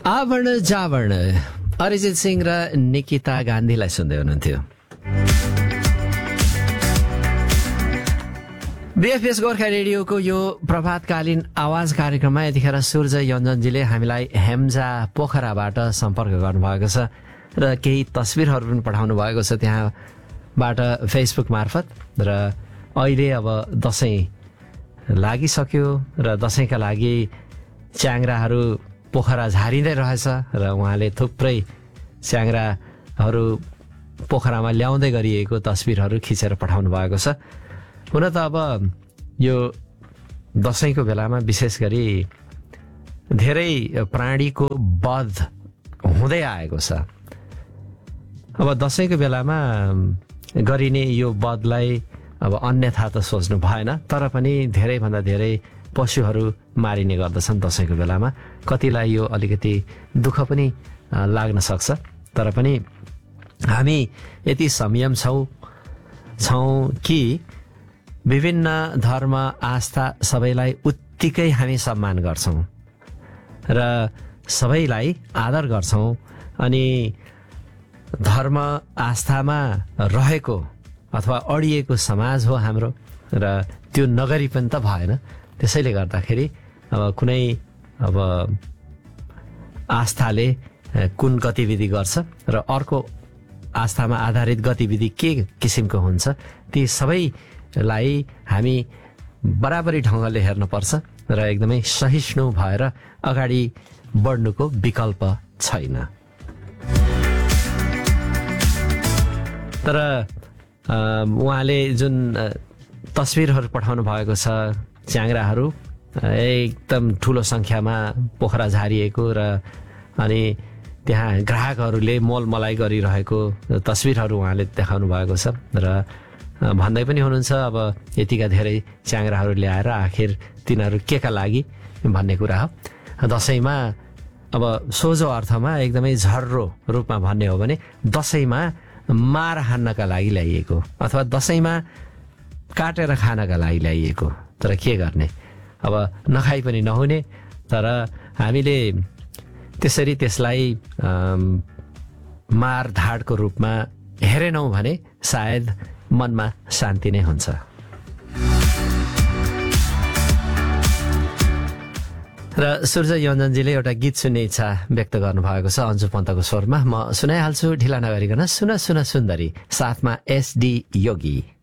आवर्ण जावर्ण अरिजित सिंह र निकिता गान्धीलाई सुन्दै हुनुहुन्थ्यो। बीएफएस गोर्खा रेडियोको यो प्रभातकालीन आवाज कार्यक्रममा यतिखेर सूर्य योन्जनजीले हामीलाई हेम्जा पोखराबाट सम्पर्क गर्नुभएको छ र केही तस्बिरहरू पनि पठाउनु भएको छ त्यहाँबाट फेसबुक मार्फत। र अहिले अब दसैँ लागिसक्यो र दसैँका लागि च्याङ्राहरू पोखरा झारिँदै रहेछ र उहाँले थुप्रै च्याङ्राहरू पोखरामा ल्याउँदै गरिएको तस्बिरहरू खिचेर पठाउनु भएको छ। हुन त अब यो दसैँको बेलामा विशेष गरी धेरै प्राणीको वध हुँदै आएको छ। अब दसैँको बेलामा गरिने यो वधलाई अब अन्यथा त सोच्नु भएन, तर पनि धेरैभन्दा धेरै पशुहरू मारिने गर्दछन् दसैँको बेलामा। कतिलाई यो अलिकति दुःख पनि लाग्न सक्छ, तर पनि हामी यति संयम छौँ कि विभिन्न धर्म आस्था सबैलाई उत्तिकै हामी सम्मान गर्छौँ र सबैलाई आदर गर्छौँ। अनि धर्म आस्थामा रहेको अथवा अडिएको समाज हो हाम्रो र त्यो नगरी पनि त भएन। त्यसैले गर्दाखेरि अब कुनै अब आस्थाले कुन गतिविधि गर्छ र अर्को आस्थामा आधारित गतिविधि के किसिमको हुन्छ, ती सबैलाई हामी बराबरी ढङ्गले हेर्नुपर्छ र एकदमै सहिष्णु भएर अगाडि बढ्नुको विकल्प छैन। तर उहाँले जुन तस्बिरहरू पठाउनु भएको छ च्याङ्राहरू एकदम ठुलो सङ्ख्यामा पोखरा झारिएको र अनि त्यहाँ ग्राहकहरूले मोलमलाइ गरिरहेको तस्बिरहरू उहाँले देखाउनु भएको छ र भन्दै पनि हुनुहुन्छ अब यतिका धेरै च्याङ्राहरू ल्याएर आखिर तिनीहरू केका लागि भन्ने कुरा हो। दसैँमा अब सोझो अर्थमा एकदमै झर्रो रूपमा भन्ने हो भने दसैँमा मार हान्नका लागि ल्याइएको अथवा दसैँमा काटेर खानका लागि ल्याइएको। तर के गर्ने, अब नखाइ पनि नहुने, तर हामीले त्यसरी त्यसलाई मारधाडको रूपमा हेरेनौँ भने सायद मनमा शान्ति नै हुन्छ। र सूर्य योन्जनजीले एउटा गीत सुन्ने इच्छा व्यक्त गर्नुभएको छ अन्जु पन्तको स्वरमा। म सुनाइहाल्छु ढिला नगरिकन। सुन सुन सुन्दरी, साथमा एसडी योगी।